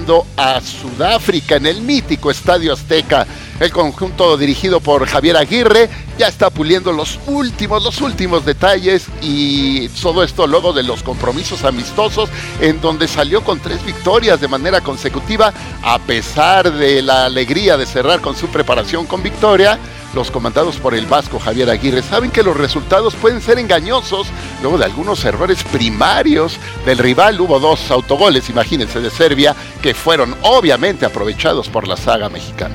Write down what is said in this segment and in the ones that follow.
enfrentando a Sudáfrica en el mítico Estadio Azteca. El conjunto dirigido por Javier Aguirre ya está puliendo los últimos detalles, y todo esto luego de los compromisos amistosos en donde salió con 3 victorias de manera consecutiva. A pesar de la alegría de cerrar con su preparación con victoria, los comandados por el vasco Javier Aguirre saben que los resultados pueden ser engañosos luego de algunos errores primarios del rival. Hubo 2 autogoles, imagínense, de Serbia, que fueron obviamente aprovechados por la saga mexicana.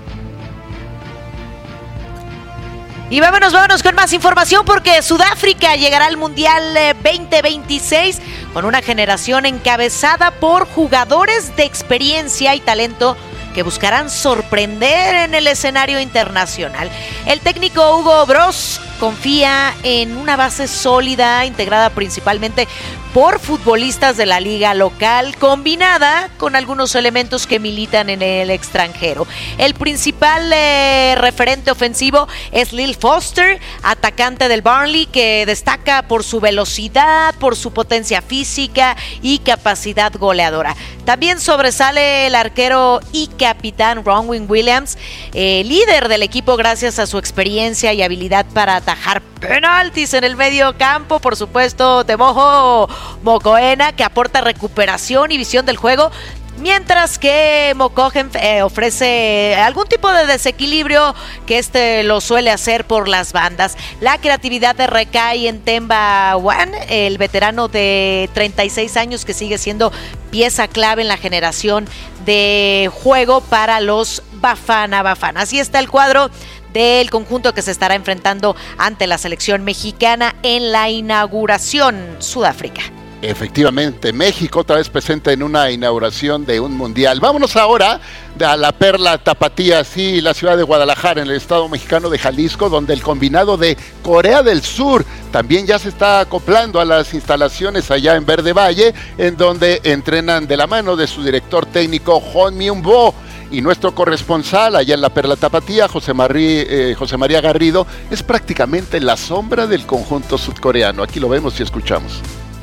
Y vámonos con más información, porque Sudáfrica llegará al Mundial 2026 con una generación encabezada por jugadores de experiencia y talento que buscarán sorprender en el escenario internacional. El técnico Hugo Broos confía en una base sólida, integrada principalmente por futbolistas de la liga local, combinada con algunos elementos que militan en el extranjero. El principal referente ofensivo es Lil Foster, atacante del Burnley, que destaca por su velocidad, por su potencia física y capacidad goleadora. También sobresale el arquero y capitán Ronwen Williams, líder del equipo gracias a su experiencia y habilidad para atajar penaltis en el medio campo. Por supuesto, Teboho Mokoena, que aporta recuperación y visión del juego, mientras que Mokogen ofrece algún tipo de desequilibrio, que lo suele hacer por las bandas. La creatividad recae en Themba Wan, el veterano de 36 años que sigue siendo pieza clave en la generación de juego para los Bafana Bafana. Así está el cuadro del conjunto que se estará enfrentando ante la selección mexicana en la inauguración Sudáfrica. Efectivamente, México otra vez presente en una inauguración de un mundial. Vámonos ahora a la perla tapatía, sí, la ciudad de Guadalajara, en el estado mexicano de Jalisco, donde el combinado de Corea del Sur también ya se está acoplando a las instalaciones allá en Verde Valle, en donde entrenan de la mano de su director técnico Hon Myung-bo. Y nuestro corresponsal allá en la perla tapatía, José María Garrido, es prácticamente la sombra del conjunto sudcoreano. Aquí lo vemos y escuchamos.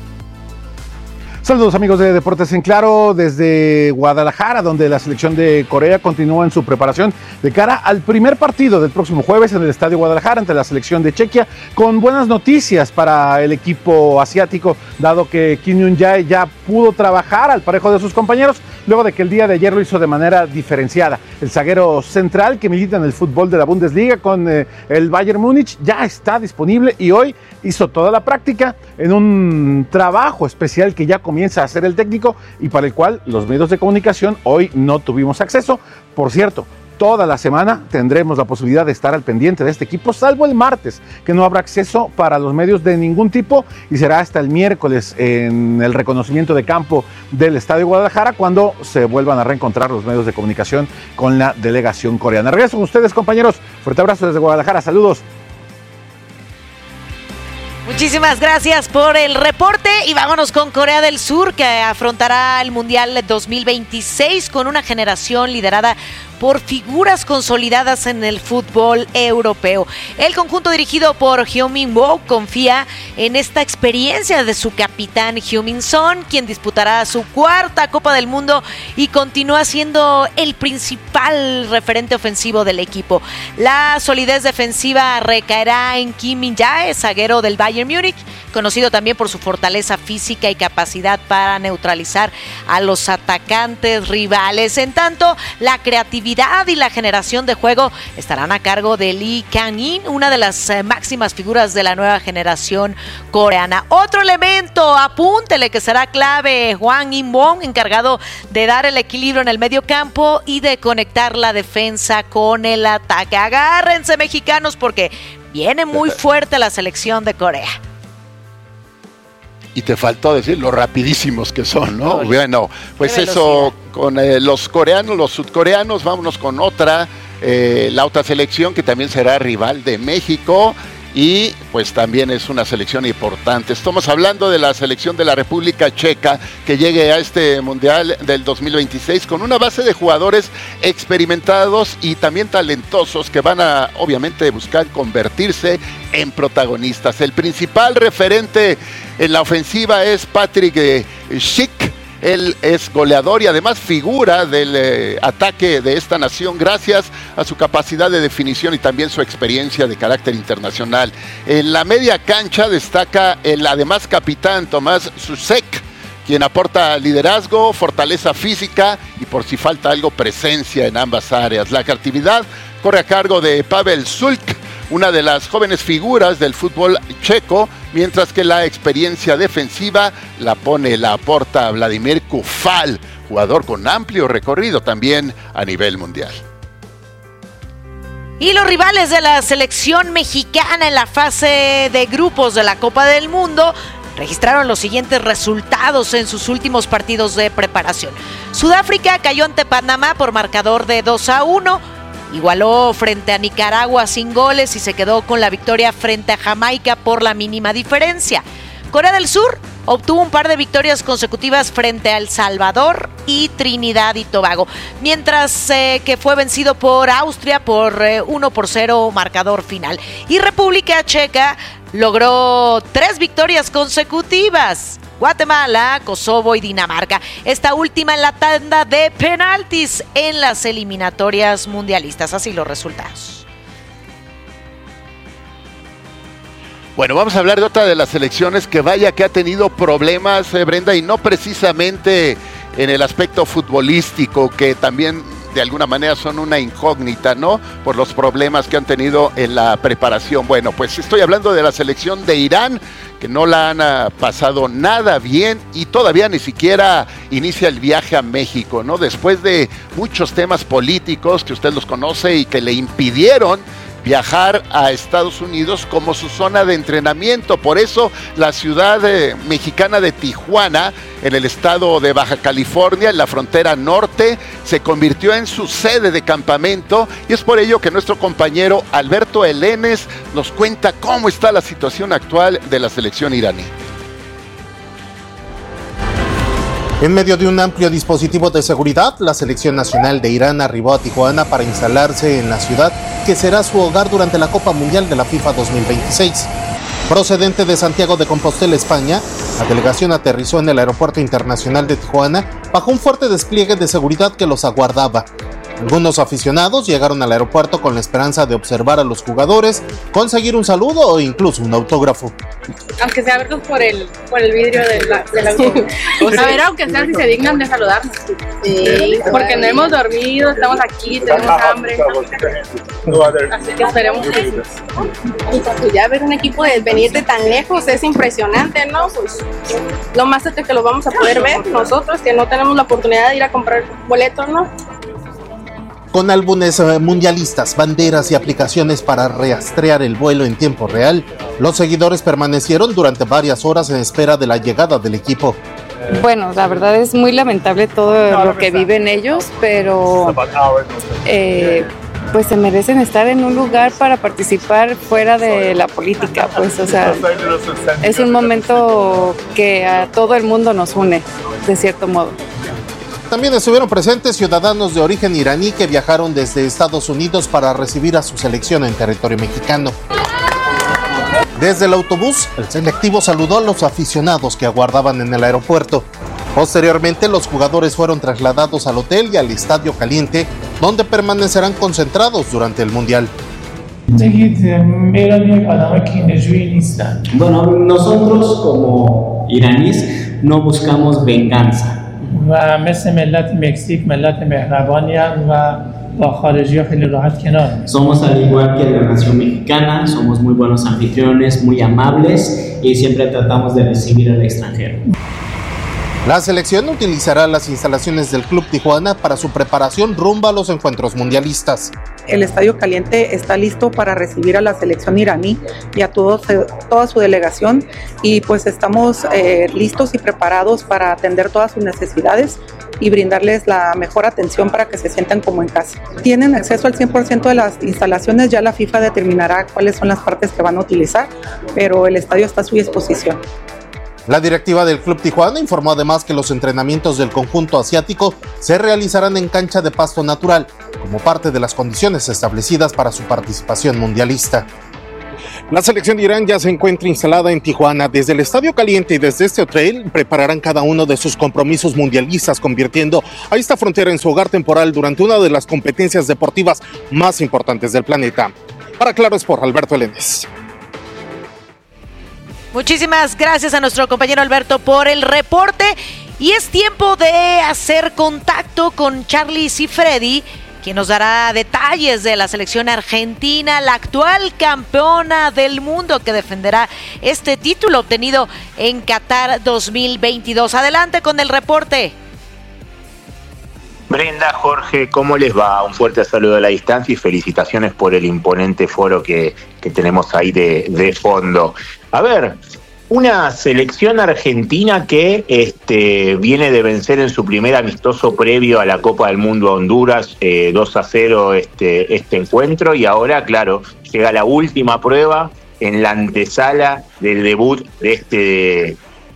Saludos amigos de Deportes en Claro desde Guadalajara, donde la selección de Corea continúa en su preparación de cara al primer partido del próximo jueves en el Estadio Guadalajara ante la selección de Chequia, con buenas noticias para el equipo asiático, dado que Kim Myung-jae ya pudo trabajar al parejo de sus compañeros, luego de que el día de ayer lo hizo de manera diferenciada. El zaguero central, que milita en el fútbol de la Bundesliga con el Bayern Múnich, ya está disponible y hoy hizo toda la práctica en un trabajo especial que ya comienza a hacer el técnico y para el cual los medios de comunicación hoy no tuvimos acceso. Por cierto, toda la semana tendremos la posibilidad de estar al pendiente de este equipo, salvo el martes, que no habrá acceso para los medios de ningún tipo, y será hasta el miércoles en el reconocimiento de campo del Estadio Guadalajara, cuando se vuelvan a reencontrar los medios de comunicación con la delegación coreana. Regreso con ustedes, compañeros. Fuerte abrazo desde Guadalajara. Saludos. Muchísimas gracias por el reporte y vámonos con Corea del Sur, que afrontará el Mundial 2026 con una generación liderada por figuras consolidadas en el fútbol europeo. El conjunto dirigido por Hyun Min-woo confía en esta experiencia de su capitán Heung-min Son, quien disputará su 4ª Copa del Mundo y continúa siendo el principal referente ofensivo del equipo. La solidez defensiva recaerá en Kim Min-jae, zaguero del Bayern Múnich, conocido también por su fortaleza física y capacidad para neutralizar a los atacantes rivales. En tanto, la creatividad y la generación de juego estarán a cargo de Lee Kang-in, una de las máximas figuras de la nueva generación coreana. Otro elemento, apúntele, que será clave, Hwang In-won, encargado de dar el equilibrio en el medio campo y de conectar la defensa con el ataque. Agárrense, mexicanos, porque viene muy fuerte la selección de Corea. Y te faltó decir lo rapidísimos que son, ¿no? Bueno, pues eso con los coreanos, los sudcoreanos. Vámonos con la otra selección que también será rival de México y pues también es una selección importante. Estamos hablando de la selección de la República Checa, que llegue a este Mundial del 2026 con una base de jugadores experimentados y también talentosos que van a obviamente buscar convertirse en protagonistas. El principal referente en la ofensiva es Patrick Schick, Él es goleador y además figura del ataque de esta nación gracias a su capacidad de definición y también su experiencia de carácter internacional. En la media cancha destaca el además capitán Tomás Susek, quien aporta liderazgo, fortaleza física y por si falta algo, presencia en ambas áreas. La creatividad corre a cargo de Pavel Sulk, una de las jóvenes figuras del fútbol checo, mientras que la experiencia defensiva la aporta Vladimir Kufal, jugador con amplio recorrido también a nivel mundial. Y los rivales de la selección mexicana en la fase de grupos de la Copa del Mundo registraron los siguientes resultados en sus últimos partidos de preparación. Sudáfrica cayó ante Panamá por marcador de 2-1, igualó frente a Nicaragua sin goles y se quedó con la victoria frente a Jamaica por la mínima diferencia. Corea del Sur obtuvo un par de victorias consecutivas frente a El Salvador y Trinidad y Tobago, mientras que fue vencido por Austria por 1-0 marcador final. Y República Checa logró 3 victorias consecutivas: Guatemala, Kosovo y Dinamarca. Esta última en la tanda de penaltis en las eliminatorias mundialistas. Así los resultados. Bueno, vamos a hablar de otra de las selecciones que vaya que ha tenido problemas, Brenda, y no precisamente en el aspecto futbolístico, que también de alguna manera son una incógnita, ¿no? Por los problemas que han tenido en la preparación. Bueno, pues estoy hablando de la selección de Irán, que no la han pasado nada bien y todavía ni siquiera inicia el viaje a México, ¿no? Después de muchos temas políticos que usted los conoce y que le impidieron viajar a Estados Unidos como su zona de entrenamiento. Por eso la ciudad mexicana de Tijuana, en el estado de Baja California, en la frontera norte, se convirtió en su sede de campamento, y es por ello que nuestro compañero Alberto Elenes nos cuenta cómo está la situación actual de la selección iraní. En medio de un amplio dispositivo de seguridad, la selección nacional de Irán arribó a Tijuana para instalarse en la ciudad que será su hogar durante la Copa Mundial de la FIFA 2026. Procedente de Santiago de Compostela, España, la delegación aterrizó en el Aeropuerto Internacional de Tijuana bajo un fuerte despliegue de seguridad que los aguardaba. Algunos aficionados llegaron al aeropuerto con la esperanza de observar a los jugadores, conseguir un saludo o incluso un autógrafo. Aunque sea verlos por el vidrio del autobús. A ver, aunque sea si se dignan de saludarnos. Sí, porque no hemos dormido, estamos aquí, tenemos hambre. Así que esperemos que sí. Y pues ya ver un equipo de venir de tan lejos es impresionante, ¿no? Pues lo más cerca que lo vamos a poder ver nosotros, que no tenemos la oportunidad de ir a comprar boletos, ¿no? Con álbumes mundialistas, banderas y aplicaciones para rastrear el vuelo en tiempo real, los seguidores permanecieron durante varias horas en espera de la llegada del equipo. Bueno, la verdad es muy lamentable todo lo que viven ellos, pero pues se merecen estar en un lugar para participar fuera de la política, pues, o sea, es un momento que a todo el mundo nos une, de cierto modo. También estuvieron presentes ciudadanos de origen iraní que viajaron desde Estados Unidos para recibir a su selección en territorio mexicano. Desde el autobús, el selectivo saludó a los aficionados que aguardaban en el aeropuerto. Posteriormente, los jugadores fueron trasladados al hotel y al Estadio Caliente, donde permanecerán concentrados durante el Mundial. Bueno, nosotros como iraníes no buscamos venganza. Somos al igual que la nación mexicana, somos muy buenos anfitriones, muy amables y siempre tratamos de recibir al extranjero. La selección utilizará las instalaciones del Club Tijuana para su preparación rumbo a los encuentros mundialistas. El Estadio Caliente está listo para recibir a la selección iraní y a toda su delegación, y pues estamos listos y preparados para atender todas sus necesidades y brindarles la mejor atención para que se sientan como en casa. Tienen acceso al 100% de las instalaciones, ya la FIFA determinará cuáles son las partes que van a utilizar, pero el estadio está a su disposición. La directiva del Club Tijuana informó además que los entrenamientos del conjunto asiático se realizarán en cancha de pasto natural, como parte de las condiciones establecidas para su participación mundialista. La selección de Irán ya se encuentra instalada en Tijuana. Desde el Estadio Caliente y desde este hotel prepararán cada uno de sus compromisos mundialistas, convirtiendo a esta frontera en su hogar temporal durante una de las competencias deportivas más importantes del planeta. Para Claro Sport, Alberto Elenes. Muchísimas gracias a nuestro compañero Alberto por el reporte. Y es tiempo de hacer contacto con Charly Sifredi, quien nos dará detalles de la selección argentina, la actual campeona del mundo que defenderá este título obtenido en Qatar 2022. Adelante con el reporte. Brenda, Jorge, ¿cómo les va? Un fuerte saludo a la distancia y felicitaciones por el imponente foro que tenemos ahí de fondo. A ver, una selección argentina que viene de vencer en su primer amistoso previo a la Copa del Mundo a Honduras, 2-0 este encuentro, y ahora, claro, llega la última prueba en la antesala del debut de este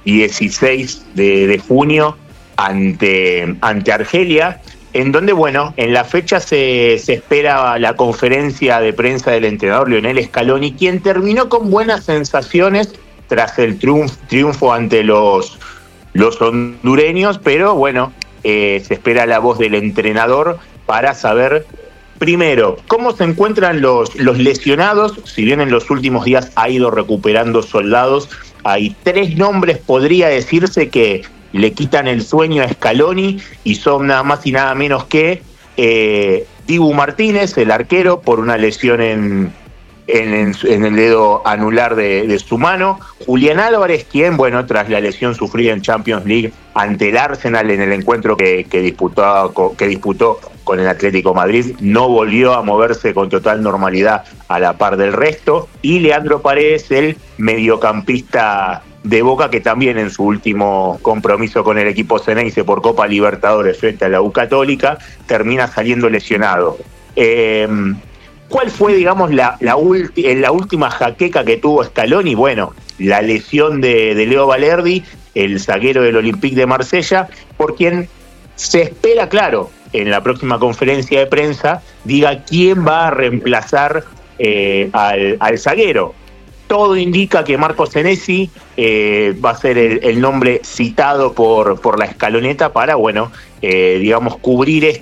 16 de junio ante Argelia, en donde, bueno, en la fecha se espera la conferencia de prensa del entrenador Lionel Scaloni, quien terminó con buenas sensaciones tras el triunfo ante los hondureños, pero bueno, se espera la voz del entrenador para saber primero cómo se encuentran los lesionados. Si bien en los últimos días ha ido recuperando soldados, hay 3 nombres, podría decirse, que le quitan el sueño a Scaloni, y son nada más y nada menos que Dibu Martínez, el arquero, por una lesión en el dedo anular de su mano. Julián Álvarez, quien, bueno, tras la lesión sufrida en Champions League ante el Arsenal en el encuentro que disputó con el Atlético Madrid, no volvió a moverse con total normalidad a la par del resto. Y Leandro Paredes, el mediocampista de Boca, que también en su último compromiso con el equipo Ceneice por Copa Libertadores frente a la U Católica, termina saliendo lesionado. ¿Cuál fue, digamos, la última jaqueca que tuvo Scaloni? Bueno, la lesión de Leo Valerdi, el zaguero del Olympique de Marsella, por quien se espera, claro, en la próxima conferencia de prensa, diga quién va a reemplazar al zaguero. Todo indica que Marco Senesi va a ser el nombre citado por la escaloneta para, bueno, digamos, cubrir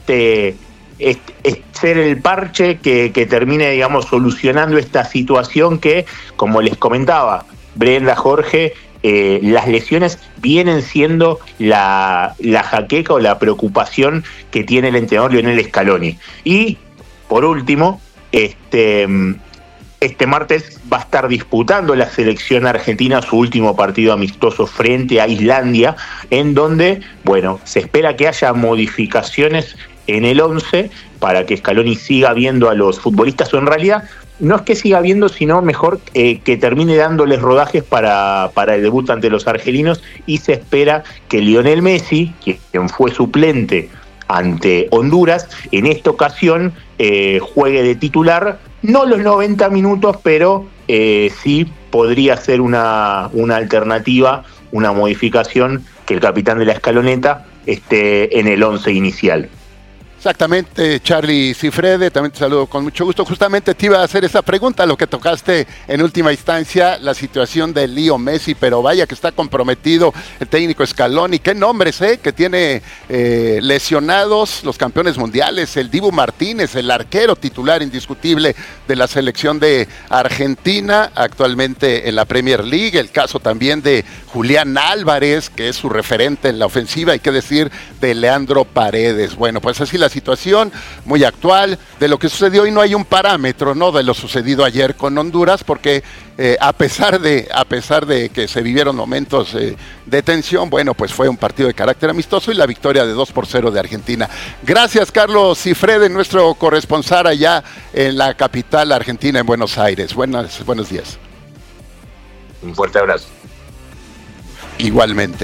ser el parche que termine, digamos, solucionando esta situación que, como les comentaba Brenda, Jorge, las lesiones vienen siendo la jaqueca o la preocupación que tiene el entrenador Lionel Scaloni. Y, por último, este martes va a estar disputando la selección argentina su último partido amistoso frente a Islandia, en donde, bueno, se espera que haya modificaciones en el 11 para que Scaloni siga viendo a los futbolistas, o en realidad no es que siga viendo, sino mejor que termine dándoles rodajes para el debut ante los argelinos, y se espera que Lionel Messi, quien fue suplente ante Honduras, en esta ocasión juegue de titular, no los 90 minutos, pero sí podría ser una alternativa, una modificación, que el capitán de la escaloneta esté en el 11 inicial. Exactamente, Charly Sifredi, también te saludo con mucho gusto. Justamente te iba a hacer esa pregunta, lo que tocaste en última instancia, la situación de Leo Messi, pero vaya que está comprometido el técnico Scaloni. Qué nombres, que tiene lesionados los campeones mundiales, el Dibu Martínez, el arquero titular indiscutible de la selección de Argentina, actualmente en la Premier League. El caso también de Julián Álvarez, que es su referente en la ofensiva, hay que decir, de Leandro Paredes. Bueno, pues así la situación muy actual de lo que sucedió, y no hay un parámetro, ¿no?, de lo sucedido ayer con Honduras, porque a pesar de que se vivieron momentos de tensión, bueno, pues fue un partido de carácter amistoso y la victoria de 2-0 de Argentina. Gracias, Carlos Sifredi, nuestro corresponsal allá en la capital argentina, en Buenos Aires. Buenos días. Un fuerte abrazo. Igualmente.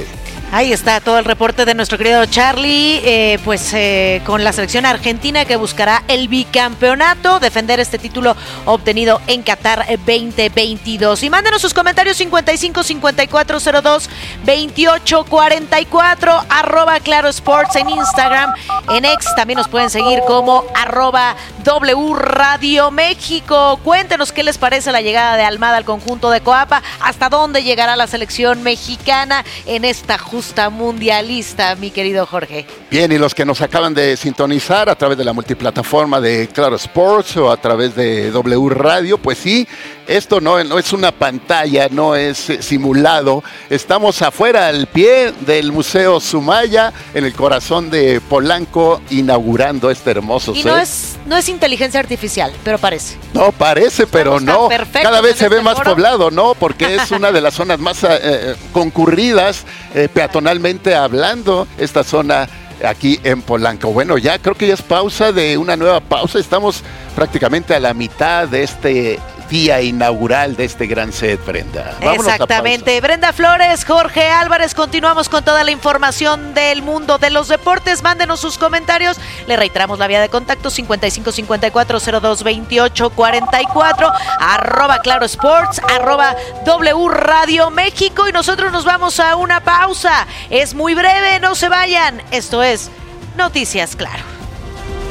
Ahí está todo el reporte de nuestro querido Charlie, con la selección argentina que buscará el bicampeonato, defender este título obtenido en Qatar 2022. Y mándenos sus comentarios 55 54 02 28 44, @Claro Sports en Instagram, en X también nos pueden seguir como @W Radio México. Cuéntenos qué les parece la llegada de Almada al conjunto de Coapa, hasta dónde llegará la selección mexicana en esta justa mundialista, mi querido Jorge. Bien, y los que nos acaban de sintonizar a través de la multiplataforma de Claro Sports o a través de W Radio, pues sí, esto no es una pantalla, no es simulado. Estamos afuera, al pie del Museo Sumaya, en el corazón de Polanco, inaugurando este hermoso set. Y no es inteligencia artificial, pero parece. No, parece, pero no. Cada vez se ve más poblado, ¿no? Porque es una de las zonas más concurridas, peatonalmente hablando, esta zona aquí en Polanco. Bueno, ya creo que ya es pausa de una nueva pausa. Estamos prácticamente a la mitad de este día inaugural de este gran set, Brenda. Vámonos. Exactamente. Brenda Flores, Jorge Álvarez, continuamos con toda la información del mundo de los deportes. Mándenos sus comentarios. Le reiteramos la vía de contacto 55 54 02 28 44, @Claro Sports, @W Radio México, y nosotros nos vamos a una pausa. Es muy breve, no se vayan. Esto es Noticias Claro.